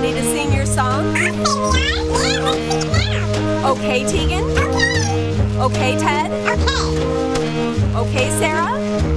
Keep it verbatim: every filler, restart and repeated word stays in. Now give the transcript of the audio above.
ready to sing your song? Okay, Tegan? Okay, Ted? Okay. Okay, Sarah?